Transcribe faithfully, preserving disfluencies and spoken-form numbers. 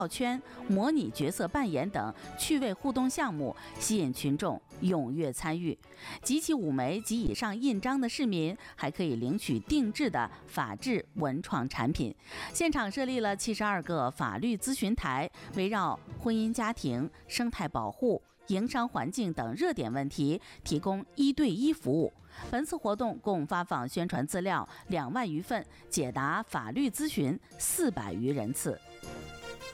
圈、模拟角色扮演等趣味互动项目，吸引群众踊跃参与。集齐五枚及以上印章的市民还可以领取定制的法治文创产品。现场设立了七十二个法律咨询台，围绕婚姻家庭、生态保护、营商环境等热点问题提供一对一服务。本次活动共发放宣传资料两万余份，解答法律咨询四百余人次。